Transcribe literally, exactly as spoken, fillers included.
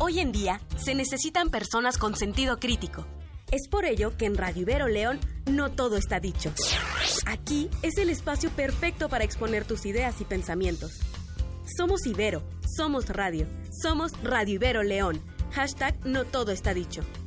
Hoy en día se necesitan personas con sentido crítico. Es por ello que en Radio Ibero León no todo está dicho. Aquí es el espacio perfecto para exponer tus ideas y pensamientos. Somos Ibero, somos radio, somos Radio Ibero León. Hashtag no todo está dicho.